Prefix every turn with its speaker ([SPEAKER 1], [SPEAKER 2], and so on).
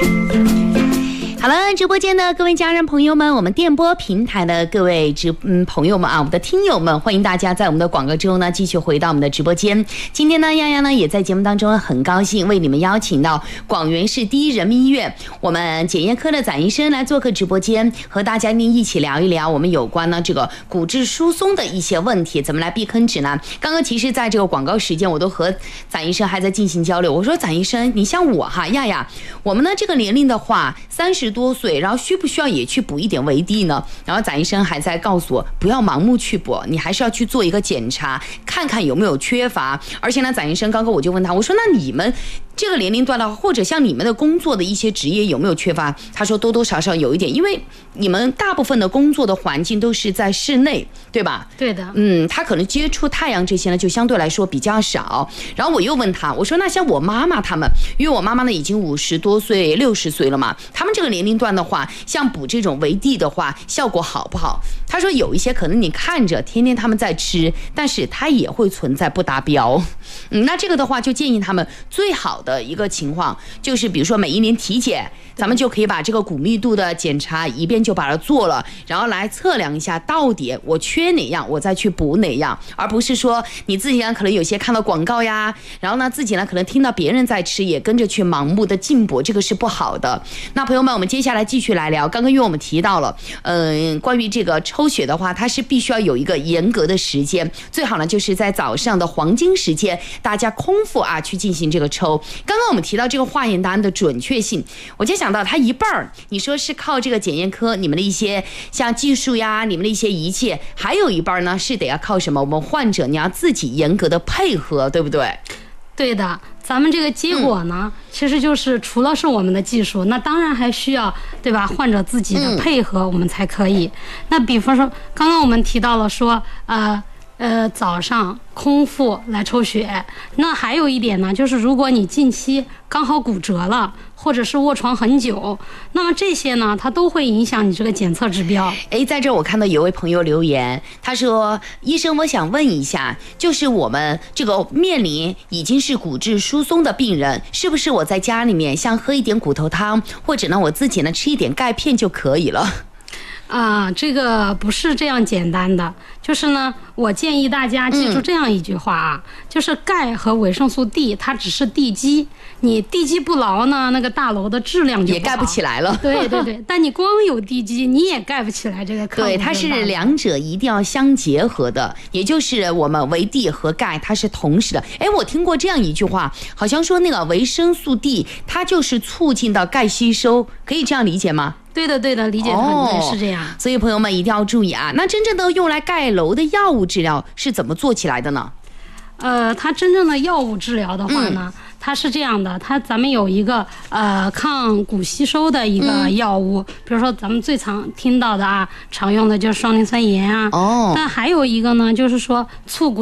[SPEAKER 1] 好了，直播间的各位家人朋友们，我们电波平台的各位朋友们啊，我们的听友们，欢迎大家在我们的广告之后呢，继续回到我们的直播间。今天呢，丫丫呢也在节目当中很高兴为你们邀请到广元市第一人民医院我们检验科的展医生来做客直播间，和大家一起聊一聊我们有关呢这个骨质疏松的一些问题，怎么来避坑指南。刚刚其实在这个广告时间，我都和展医生还在进行交流。我说展医生，你像我哈，丫丫，我们呢这个年龄的话，30多岁，然后需不需要也去补一点维 D 呢？然后展医生还在告诉我，不要盲目去补，你还是要去做一个检查，看看有没有缺乏。而且呢，展医生刚刚我就问他，我说那你们这个年龄段的，或者像你们的工作的一些职业有没有缺乏？他说多多少少有一点，因为你们大部分的工作的环境都是在室内，对吧？
[SPEAKER 2] 对的。
[SPEAKER 1] 他可能接触太阳这些呢，就相对来说比较少。然后我又问他，我说那像我妈妈他们，因为我妈妈呢已经50多岁、60岁了嘛，他们这个年龄段的话，像补这种维 D 的话，效果好不好？他说有一些可能你看着天天他们在吃，但是它也会存在不达标。那这个的话就建议他们最好的一个情况就是比如说每一年体检，咱们就可以把这个骨密度的检查一遍就把它做了，然后来测量一下到底我缺哪样我再去补哪样，而不是说你自己呢可能有些看到广告呀，然后呢自己呢可能听到别人在吃也跟着去盲目的进补，这个是不好的。那朋友们，我们接下来继续来聊，刚刚因为我们提到了关于这个抽血的话，它是必须要有一个严格的时间，最好呢就是在早上的黄金时间大家空腹啊去进行这个抽。刚刚我们提到这个化验单的准确性，我就想到它一半你说是靠这个检验科你们的一些像技术呀，你们的一些仪器，还有一半呢是得要靠什么？我们患者你要自己严格的配合，对不对？
[SPEAKER 2] 对的，咱们这个结果呢，其实就是除了是我们的技术，那当然还需要，对吧？患者自己的配合，我们才可以。那比方说，刚刚我们提到了说，早上空腹来抽血。那还有一点呢，就是如果你近期刚好骨折了，或者是卧床很久，那么这些呢，它都会影响你这个检测指标。
[SPEAKER 1] 在这我看到有位朋友留言，他说：“医生，我想问一下，就是我们这个面临已经是骨质疏松的病人，是不是我在家里面像喝一点骨头汤，或者呢我自己呢吃一点钙片就可以了？”
[SPEAKER 2] 这个不是这样简单的，就是呢，我建议大家记住这样一句话啊，就是钙和维生素 D 它只是地基，你地基不牢呢，那个大楼的质量就不好，也
[SPEAKER 1] 盖不起来了。
[SPEAKER 2] 对对对，但你光有地基，你也盖不起来这个抗。
[SPEAKER 1] 对，它是两者一定要相结合的，也就是我们维 D 和钙它是同时的。我听过这样一句话，好像说那个维生素 D 它就是促进到钙吸收，可以这样理解吗？
[SPEAKER 2] 对的，对的，理解很对，是这样。
[SPEAKER 1] 所以朋友们一定要注意啊！那真正的用来钙楼的药物治疗是怎么做起来的呢？
[SPEAKER 2] 它真正的药物治疗的话呢，它是这样的，咱们有一个抗骨吸收的一个药物，比如说咱们最常听到的常用的就是双磷酸盐啊。但还有一个呢，就是说促骨